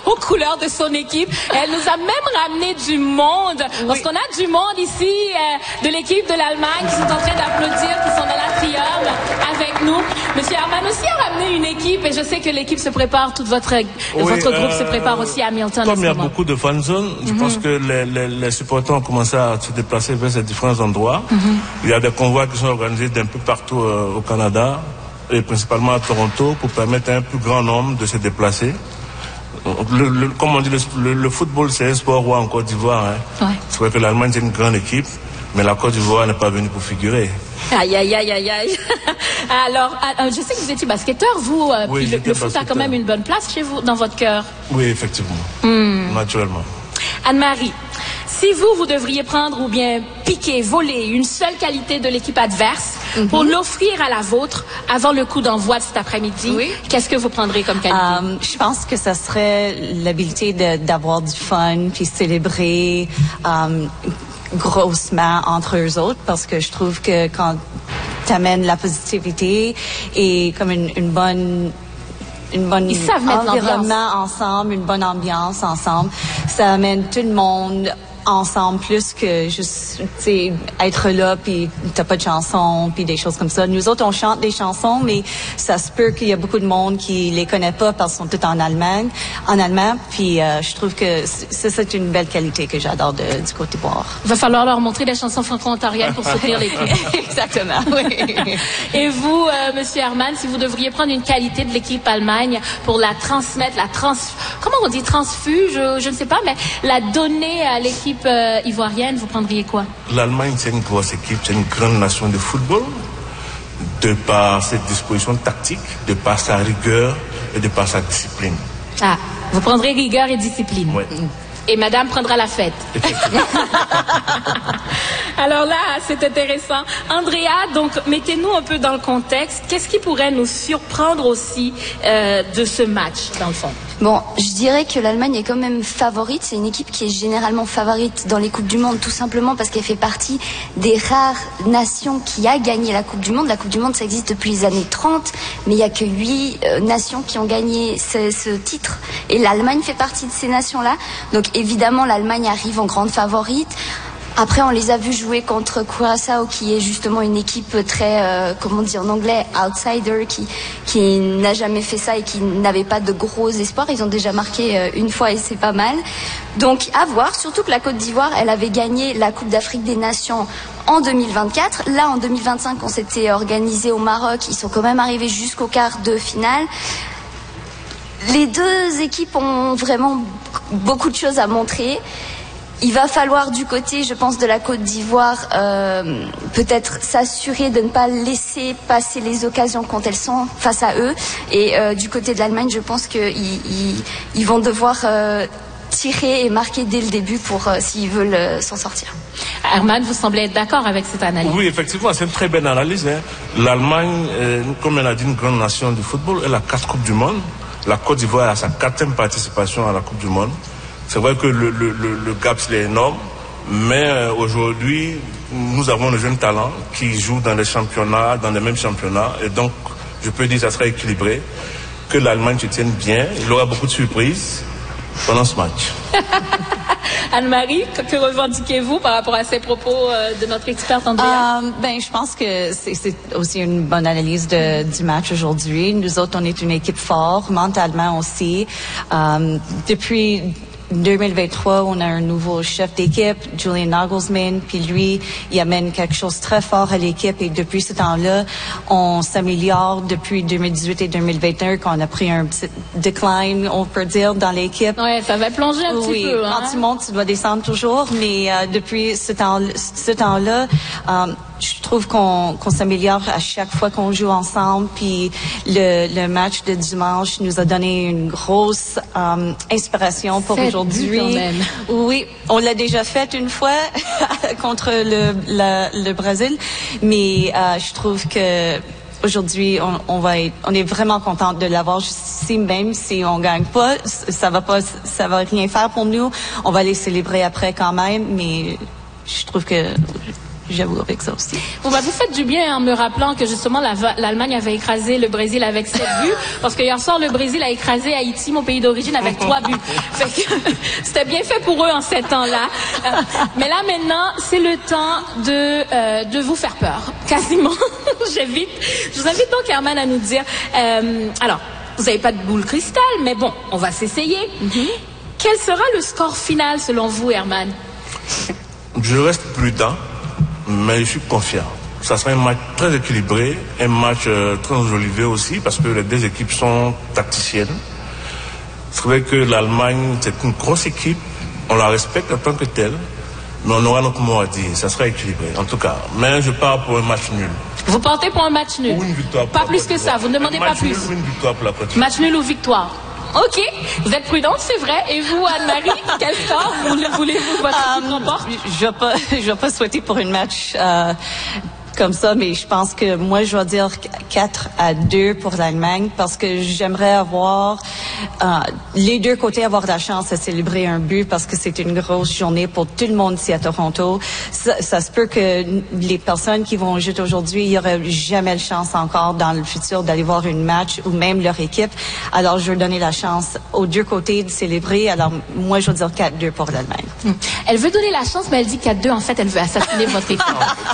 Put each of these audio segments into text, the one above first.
aux couleurs de son équipe. Elle nous a même ramené du monde, parce qu'on a du monde ici de l'équipe de l'Allemagne qui sont en train d'applaudir, qui sont dans l'atrium avec nous. Monsieur Herman aussi a ramené une équipe, et je sais que l'équipe se prépare, votre groupe se prépare aussi à Hamilton. Comme il y a beaucoup de fan zones, je pense que les supporters ont commencé à se déplacer vers ces différents endroits. Il y a des convois qui sont organisés d'un peu partout au Canada, et principalement à Toronto, pour permettre à un plus grand nombre de se déplacer. Comme on dit, le football, c'est un sport roi en Côte d'Ivoire. Hein. Ouais. C'est vrai que l'Allemagne, c'est une grande équipe, mais la Côte d'Ivoire n'est pas venue pour figurer. Aïe, aïe, aïe, aïe, aïe. Alors, je sais que vous étiez basketteur, vous, oui, puis le foot a quand même une bonne place chez vous, dans votre cœur. Oui, effectivement. Naturellement. Anne-Marie, si vous devriez prendre ou bien piquer, voler une seule qualité de l'équipe adverse pour l'offrir à la vôtre avant le coup d'envoi de cet après-midi, qu'est-ce que vous prendrez comme qualité? Je pense que ça serait l'habilité d'avoir du fun, puis célébrer grossement entre eux autres, parce que je trouve que quand tu amènes la positivité et comme une bonne environnement ensemble, une bonne ambiance ensemble, ça amène tout le monde ensemble, plus que juste, tu sais, être là puis t'as pas de chansons puis des choses comme ça. Nous autres, on chante des chansons, mais ça se peut qu'il y a beaucoup de monde qui les connaît pas parce qu'ils sont tous en allemand. Puis je trouve que c'est une belle qualité que j'adore du Côte d'Ivoire. Il va falloir leur montrer des chansons franco-ontariennes pour soutenir l'équipe. Exactement, oui. Et vous, Monsieur Herman, si vous devriez prendre une qualité de l'équipe Allemagne pour la transmettre, comment on dit, transfuge, je ne sais pas, mais la donner à l'équipe ivoirienne, vous prendriez quoi? L'Allemagne, c'est une grosse équipe, c'est une grande nation de football, de par ses dispositions tactiques, de par sa rigueur et de par sa discipline. Ah, vous prendrez rigueur et discipline. Oui. Et madame prendra la fête. Alors là, c'est intéressant. Andrea, donc, mettez-nous un peu dans le contexte. Qu'est-ce qui pourrait nous surprendre aussi de ce match, dans le fond? Bon, je dirais que l'Allemagne est quand même favorite. C'est une équipe qui est généralement favorite dans les Coupes du Monde, tout simplement parce qu'elle fait partie des rares nations qui a gagné la Coupe du Monde. La Coupe du Monde, ça existe depuis les années 30, mais il n'y a que 8 nations qui ont gagné ce titre. Et l'Allemagne fait partie de ces nations-là. Donc évidemment, l'Allemagne arrive en grande favorite. Après, on les a vus jouer contre Curaçao, qui est justement une équipe très, comment on dit en anglais, outsider, qui n'a jamais fait ça et qui n'avait pas de gros espoirs. Ils ont déjà marqué une fois et c'est pas mal. Donc, à voir. Surtout que la Côte d'Ivoire, elle avait gagné la Coupe d'Afrique des Nations en 2024. Là, en 2025, on s'était organisé au Maroc. Ils sont quand même arrivés jusqu'au quart de finale. Les deux équipes ont vraiment beaucoup de choses à montrer. Il va falloir du côté, je pense, de la Côte d'Ivoire, peut-être s'assurer de ne pas laisser passer les occasions quand elles sont face à eux. Et du côté de l'Allemagne, je pense qu'ils vont devoir tirer et marquer dès le début pour s'ils veulent s'en sortir. Herman, vous semblez être d'accord avec cette analyse? Oui, effectivement, c'est une très belle analyse. Hein. L'Allemagne, comme elle a dit, une grande nation du football, elle a 4 Coupes du Monde. La Côte d'Ivoire a sa 4e participation à la Coupe du Monde. C'est vrai que le gap, c'est énorme, mais aujourd'hui, nous avons de jeunes talents qui jouent dans les championnats, dans les mêmes championnats, et donc, je peux dire que ça sera équilibré, que l'Allemagne se tienne bien. Il y aura beaucoup de surprises pendant ce match. Anne-Marie, que revendiquez-vous par rapport à ces propos de notre experte Andrea? Je pense que c'est aussi une bonne analyse du match aujourd'hui. Nous autres, on est une équipe forte, mentalement aussi. Depuis 2023, on a un nouveau chef d'équipe, Julian Nagelsmann, puis lui, il amène quelque chose de très fort à l'équipe et depuis ce temps-là, on s'améliore depuis 2018 et 2021 qu'on a pris un petit decline, on peut dire, dans l'équipe. Ouais, ça va plonger un petit peu. Quand tu montes, tu dois descendre toujours, mais depuis ce temps-là, je trouve qu'on s'améliore à chaque fois qu'on joue ensemble. Puis le match de dimanche nous a donné une grosse inspiration pour aujourd'hui. Oui, on l'a déjà fait une fois contre le Brésil, mais je trouve que aujourd'hui, on est vraiment contente de l'avoir ici, même si on gagne pas, ça va rien faire pour nous. On va les célébrer après quand même, mais je trouve que j'avoue avec ça aussi. Vous m'avez fait du bien en me rappelant que justement l'Allemagne avait écrasé le Brésil avec 7 buts, parce que hier soir le Brésil a écrasé Haïti, mon pays d'origine, avec 3 buts. Fait que c'était bien fait pour eux en ces temps-là. Mais là maintenant, c'est le temps de vous faire peur, quasiment. Je vous invite donc, Herman, à nous dire. Alors, vous n'avez pas de boule cristal, mais bon, on va s'essayer. Quel sera le score final selon vous, Herman? Je reste prudent, mais je suis confiant. Ça sera un match très équilibré, un match très enjolivé aussi, parce que les deux équipes sont tacticiennes. C'est vrai que l'Allemagne, c'est une grosse équipe, on la respecte en tant que telle, mais on aura notre mot à dire. Ça sera équilibré, en tout cas. Mais je pars pour un match nul. Vous partez pour un match nul? Ou une victoire. Pas plus que ça, vous ne demandez pas plus. Match nul ou une victoire pour la Côte d'Ivoire. Match nul ou victoire. Ok, vous êtes prudente, c'est vrai. Et vous, Anne-Marie, quel score voulez-vous votre équipe remporte? Je vais pas souhaiter pour une match comme ça, mais je pense que moi, je vais dire 4-2 pour l'Allemagne, parce que j'aimerais avoir les deux côtés avoir la chance de célébrer un but, parce que c'est une grosse journée pour tout le monde ici à Toronto. Ça se peut que les personnes qui vont jouer aujourd'hui, il y aurait jamais la chance encore dans le futur d'aller voir une match, ou même leur équipe. Alors, je vais donner la chance aux deux côtés de célébrer. Alors, moi, je vais dire 4-2 pour l'Allemagne. Elle veut donner la chance, mais elle dit 4-2. En fait, elle veut assassiner votre équipe.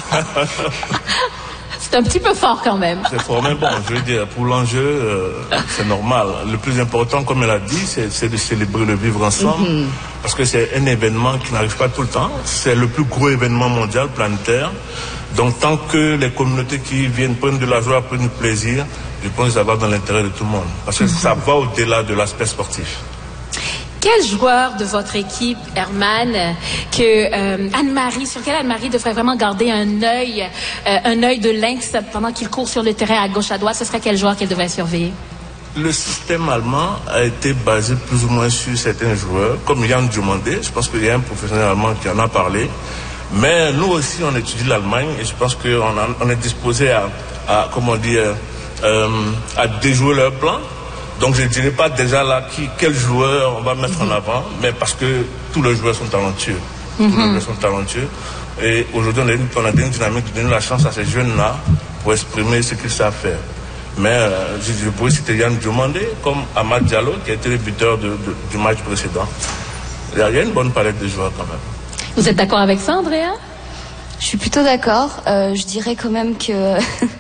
C'est un petit peu fort quand même. C'est fort, mais bon, je veux dire, pour l'enjeu, c'est normal. Le plus important, comme elle a dit, c'est de célébrer le vivre ensemble, parce que c'est un événement qui n'arrive pas tout le temps. C'est le plus gros événement mondial, planétaire. Donc, tant que les communautés qui viennent prendre de la joie, prendre du plaisir, je pense que ça va dans l'intérêt de tout le monde. Parce que ça va au-delà de l'aspect sportif. Quel joueur de votre équipe, Herman, que Anne-Marie, sur quel Anne-Marie devrait vraiment garder un œil de lynx pendant qu'il court sur le terrain à gauche à droite, ce serait quel joueur qu'elle devrait surveiller? Le système allemand a été basé plus ou moins sur certains joueurs, comme Yann Diomandé. Je pense qu'il y a un professionnel allemand qui en a parlé. Mais nous aussi, on étudie l'Allemagne et je pense qu'on est disposé à déjouer leur plan. Donc je ne dirais pas déjà là quel joueur on va mettre en avant, mais parce que tous les joueurs sont talentueux. Tous les joueurs sont talentueux. Et aujourd'hui, on a une dynamique de donner la chance à ces jeunes-là pour exprimer ce qu'ils savent faire. Mais je pourrais citer Yann Diomandé comme Amad Diallo, qui a été le buteur du match précédent. Il y a une bonne palette de joueurs quand même. Vous êtes d'accord avec ça, Andrea? Je suis plutôt d'accord. Je dirais quand même que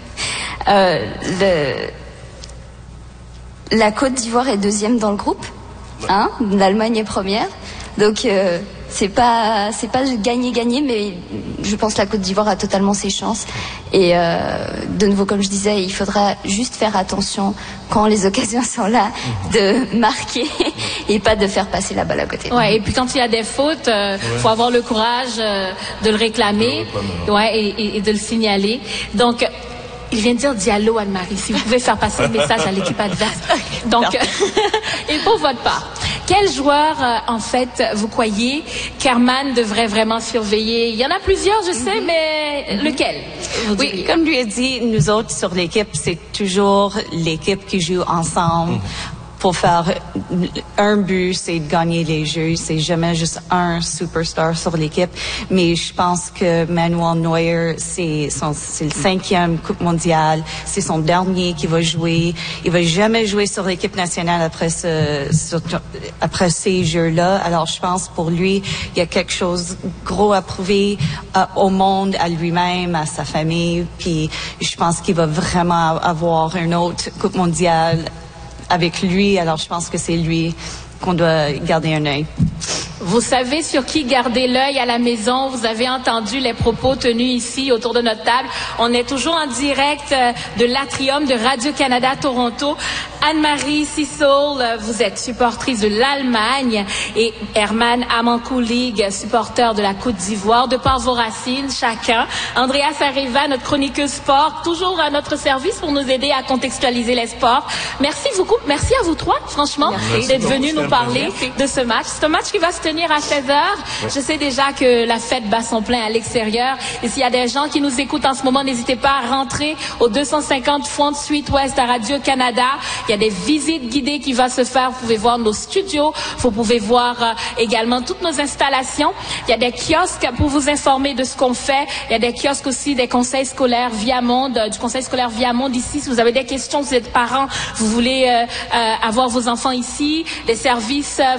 la Côte d'Ivoire est deuxième dans le groupe, hein, l'Allemagne est première, donc c'est pas gagner, mais je pense que la Côte d'Ivoire a totalement ses chances. Et de nouveau, comme je disais, il faudra juste faire attention quand les occasions sont là de marquer et pas de faire passer la balle à côté. Ouais, et puis quand il y a des fautes, faut avoir le courage de le réclamer, et de le signaler. Donc il vient de dire Diallo, Anne-Marie. Si vous pouvez faire passer le message à l'équipe adverse. Donc, et pour votre part, quel joueur, en fait, vous croyez qu'Herman devrait vraiment surveiller? Il y en a plusieurs, je sais, mais lequel? Oui, comme lui a dit, nous autres sur l'équipe, c'est toujours l'équipe qui joue ensemble. Pour faire un but, c'est de gagner les jeux. C'est jamais juste un superstar sur l'équipe. Mais je pense que Manuel Neuer, c'est le 5e Coupe mondiale. C'est son dernier qui va jouer. Il va jamais jouer sur l'équipe nationale après ces jeux-là. Alors, je pense pour lui, il y a quelque chose gros à prouver au monde, à lui-même, à sa famille. Puis, je pense qu'il va vraiment avoir une autre Coupe mondiale avec lui, alors je pense que c'est lui qu'on doit garder un œil. Vous savez sur qui garder l'œil à la maison. Vous avez entendu les propos tenus ici autour de notre table. On est toujours en direct de l'Atrium de Radio-Canada Toronto. Anne-Marie Sissoul, vous êtes supportrice de l'Allemagne et Herman Amankoulig, supporter de la Côte d'Ivoire. De par vos racines, chacun. Andrea Sareva, notre chroniqueuse sport, toujours à notre service pour nous aider à contextualiser les sports. Merci beaucoup. Merci à vous trois, franchement, d'être venus nous parler de ce match. C'est un match qui va se tenir à 16h. Je sais déjà que la fête bat son plein à l'extérieur. Et s'il y a des gens qui nous écoutent en ce moment, n'hésitez pas à rentrer au 250 Front Suite Ouest à Radio-Canada. Il Il y a des visites guidées qui vont se faire. Vous pouvez voir nos studios. Vous pouvez voir également toutes nos installations. Il y a des kiosques pour vous informer de ce qu'on fait. Il y a des kiosques aussi des conseils scolaires Viamonde, du conseil scolaire Viamonde ici. Si vous avez des questions, si vous êtes parents, vous voulez avoir vos enfants ici, des services